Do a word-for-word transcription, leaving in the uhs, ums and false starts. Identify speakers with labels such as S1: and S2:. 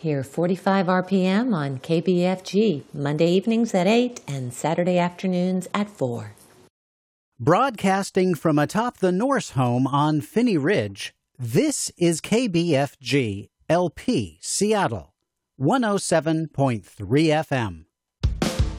S1: Hear forty-five R P M on K B F G, Monday evenings at eight and Saturday afternoons at four.
S2: Broadcasting from atop the Norse home on Phinney Ridge, this is K B F G, L P, Seattle, one oh seven point three F M.